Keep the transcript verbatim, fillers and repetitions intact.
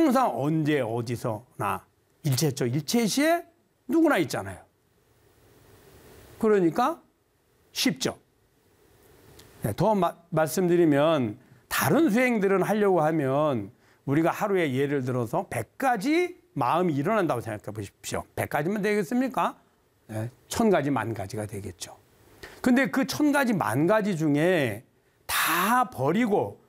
항상 언제 어디서나 일체적 일체시에 누구나 있잖아요. 그러니까 쉽죠. 더 마, 말씀드리면 다른 수행들은 하려고 하면 우리가 하루에 예를 들어서 백 가지 마음이 일어난다고 생각해 보십시오. 백 가지면 되겠습니까? 네, 천 가지, 만 가지가 되겠죠. 근데 그 천 가지, 만 가지 중에 다 버리고